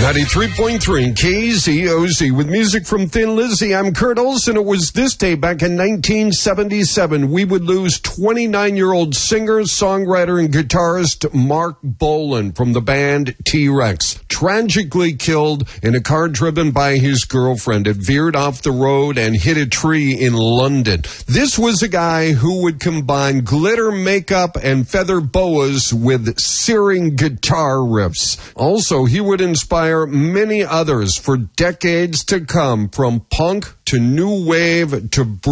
93.3 KZOZ with music from Thin Lizzy. I'm Kurt Olson. It was this day back in 1977 we would lose 29-year-old singer, songwriter, and guitarist Mark Bolan from the band T-Rex. Tragically killed in a car driven by his girlfriend. It veered off the road and hit a tree in London. This was a guy who would combine glitter makeup and feather boas with searing guitar riffs. Also, he would inspire many others for decades to come, from punk to new wave to